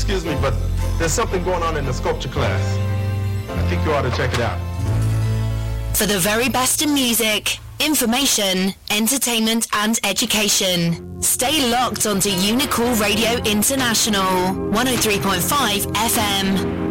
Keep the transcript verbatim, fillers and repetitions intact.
excuse me, but there's something going on in the sculpture class. I think you ought to check it out. For the very best in music, information, entertainment and education, stay locked onto Unicool Radio International, one oh three point five F M.